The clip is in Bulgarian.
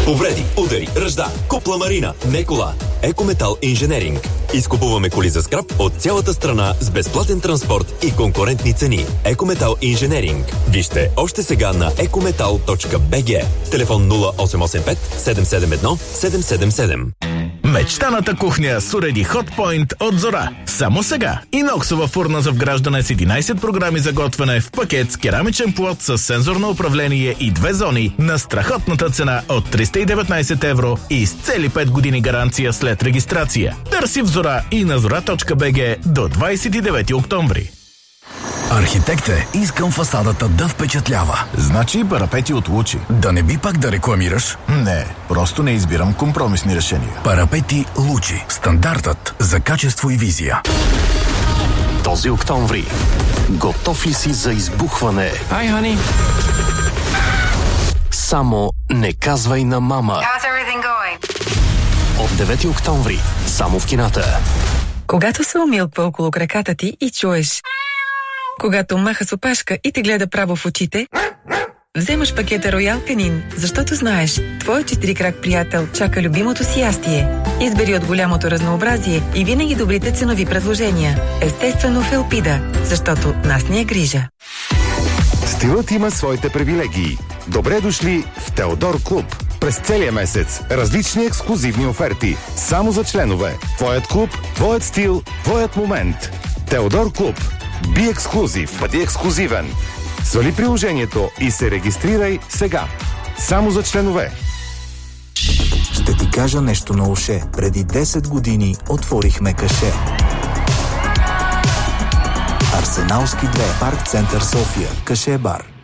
Повреди, удари, ръжда, купла марина, не кола. Екометал Инженеринг. Изкупуваме коли за скрап от цялата страна с безплатен транспорт и конкурентни цени. Екометал Инженеринг. Вижте още сега на ecometal.bg. Телефон 0885 771 777. Мечтаната кухня с уреди Hotpoint от Зора. Само сега. Иноксова фурна за вграждане с 11 програми за готвене в пакет с керамичен плот с сензорно управление и 2 зони на страхотната цена от 319 евро и с цели 5 години гаранция след регистрация. Търси в Зора и на zora.bg до 29 октомври. Архитекте, искам фасадата да впечатлява. Значи парапети от Лучи. Да не би пак да рекламираш? Не, просто не избирам компромисни решения. Парапети Лучи. Стандартът за качество и визия. Този октомври. Готов ли си за избухване? Hi, honey. Само не казвай на мама. How's everything going? От 9 октомври. Само в кината. Когато се умилква около краката ти и чуеш, когато маха с опашка и те гледа право в очите, вземаш пакета Роял Канин, защото знаеш, твой четирикрак приятел чака любимото си ястие. Избери от голямото разнообразие и винаги добрите ценови предложения. Естествено в Елпида, защото нас ни е грижа. Стилът има своите привилегии. Добре дошли в Теодор Клуб. През целия месец различни ексклузивни оферти. Само за членове. Твоят клуб, твоят стил, твоят момент. Теодор Клуб. Би ексклузив. Бъди ексклузивен. Свали приложението и се регистрирай сега. Само за членове. Ще ти кажа нещо на уше. Преди 10 години отворихме каше. Арсеналски 2. Парк Център София. Каше бар.